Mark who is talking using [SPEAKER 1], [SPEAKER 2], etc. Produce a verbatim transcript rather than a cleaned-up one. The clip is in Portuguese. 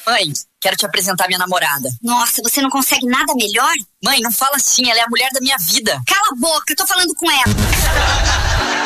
[SPEAKER 1] Mãe, quero te apresentar minha namorada.
[SPEAKER 2] Nossa, você não consegue nada melhor?
[SPEAKER 1] Mãe, não fala assim, ela é a mulher da minha vida.
[SPEAKER 2] Cala a boca, eu tô falando com ela.